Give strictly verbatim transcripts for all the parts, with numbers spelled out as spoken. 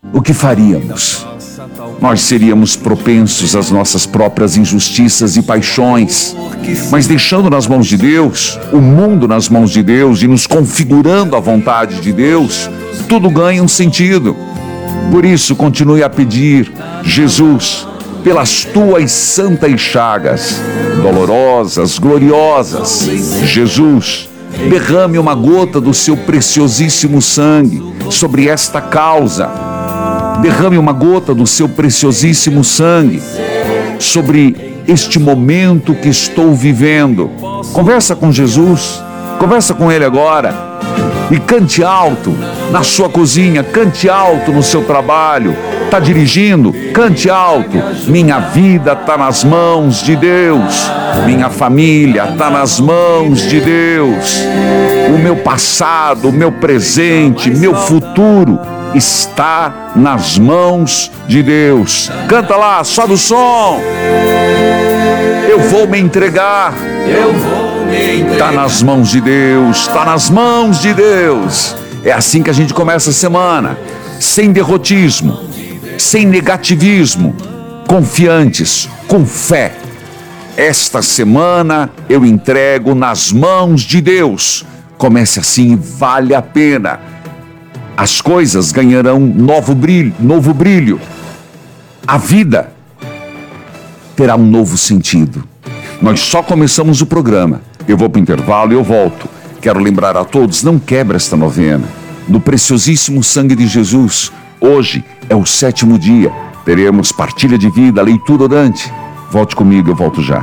o que faríamos? Nós seríamos propensos às nossas próprias injustiças e paixões, mas deixando nas mãos de Deus, o mundo nas mãos de Deus e nos configurando à vontade de Deus, tudo ganha um sentido. Por isso, continue a pedir: Jesus, pelas tuas santas chagas, dolorosas, gloriosas, Jesus, derrame uma gota do seu preciosíssimo sangue sobre esta causa. Derrame uma gota do seu preciosíssimo sangue sobre este momento que estou vivendo. Conversa com Jesus, conversa com Ele agora. E cante alto na sua cozinha, cante alto no seu trabalho. Está dirigindo? Cante alto. Minha vida está nas mãos de Deus. Minha família está nas mãos de Deus. O meu passado, o meu presente, meu futuro está nas mãos de Deus. Canta lá, sobe o som. Eu vou me entregar. Eu vou me entregar. Está nas mãos de Deus, está nas mãos de Deus. É assim que a gente começa a semana, sem derrotismo, sem negativismo, confiantes, com fé. Esta semana eu entrego nas mãos de Deus. Comece assim, vale a pena. As coisas ganharão novo brilho, novo brilho. A vida terá um novo sentido. Nós só começamos o programa. Eu vou para o intervalo e eu volto. Quero lembrar a todos, não quebre esta novena. No preciosíssimo sangue de Jesus, hoje é o sétimo dia. Teremos partilha de vida, leitura orante. Volte comigo, eu volto já.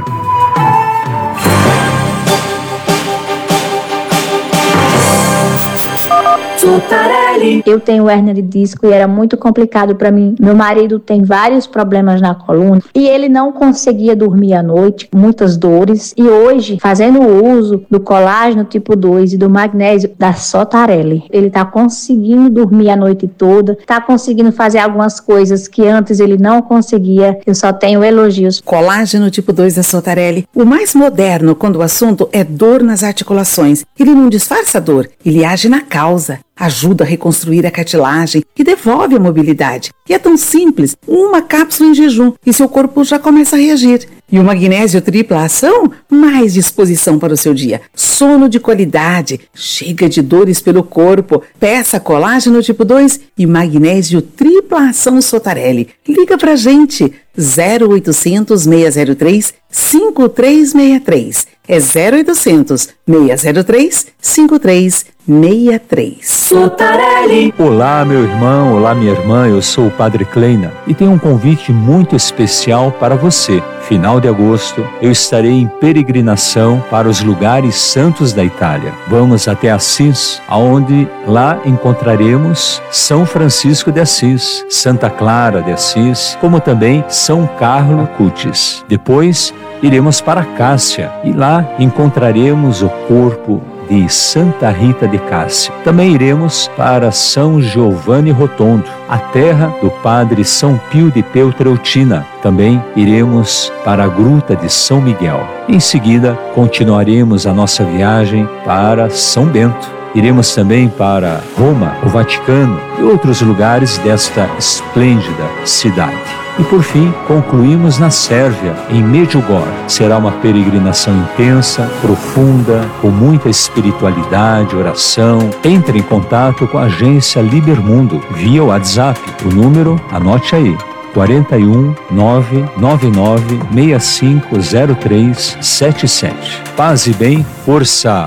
Eu tenho hérnia de disco e era muito complicado para mim. Meu marido tem vários problemas na coluna e ele não conseguia dormir à noite, muitas dores. E hoje, fazendo o uso do colágeno tipo dois e do magnésio da Sotarelli, ele tá conseguindo dormir a noite toda, tá conseguindo fazer algumas coisas que antes ele não conseguia. Eu só tenho elogios. Colágeno tipo dois da Sotarelli, o mais moderno quando o assunto é dor nas articulações. Ele não disfarça a dor, ele age na causa. Ajuda a reconstruir a cartilagem e devolve a mobilidade. E é tão simples, uma cápsula em jejum e seu corpo já começa a reagir. E o magnésio tripla ação, mais disposição para o seu dia. Sono de qualidade, chega de dores pelo corpo. Peça colágeno tipo dois e magnésio tripla ação Sotarelli. Liga pra gente, zero oitocentos, seis zero três, cinco três seis três. É zero oitocentos, seis zero três, cinco três seis três. Sotarelli. Olá, meu irmão, olá, minha irmã, eu sou o Padre Kleina e tenho um convite muito especial para você. Final de agosto, eu estarei em peregrinação para os lugares santos da Itália. Vamos até Assis, aonde lá encontraremos São Francisco de Assis, Santa Clara de Assis, como também São Carlo Acutis. Depois, iremos para Cássia e lá encontraremos o corpo de Santa Rita de Cássia. Também iremos para São Giovanni Rotondo, a terra do Padre São Pio de Peltrautina. Também iremos para a Gruta de São Miguel. Em seguida, continuaremos a nossa viagem para São Bento. Iremos também para Roma, o Vaticano e outros lugares desta esplêndida cidade. E por fim, concluímos na Sérvia, em Medjugorje. Será uma peregrinação intensa, profunda, com muita espiritualidade, oração. Entre em contato com a agência Libermundo via WhatsApp. O número, anote aí, quatro um nove nove nove seis cinco zero três sete sete. Paz e bem, força!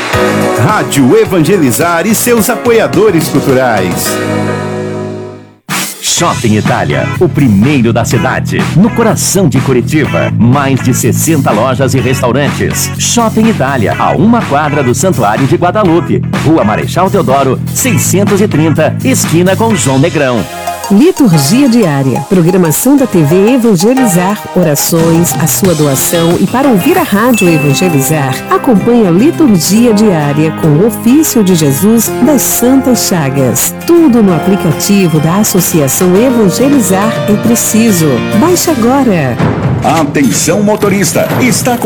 Rádio Evangelizar e seus apoiadores culturais. Shopping Itália, o primeiro da cidade, no coração de Curitiba. Mais de sessenta lojas e restaurantes. Shopping Itália, a uma quadra do Santuário de Guadalupe. Rua Marechal Deodoro, seiscentos e trinta, esquina com João Negrão. Liturgia diária, programação da T V Evangelizar, orações, a sua doação e para ouvir a Rádio Evangelizar, acompanhe a Liturgia diária com o ofício de Jesus das Santas Chagas. Tudo no aplicativo da Associação Evangelizar é preciso. Baixe agora. Atenção, motorista, está